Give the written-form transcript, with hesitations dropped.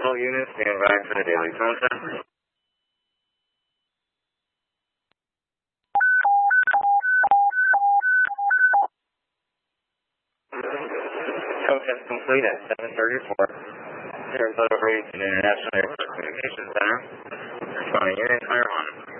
All units stand by for the daily tone test. Tone test complete at 7:34. Arizona Race and International Airport Communications Center. Responding unit, higher on.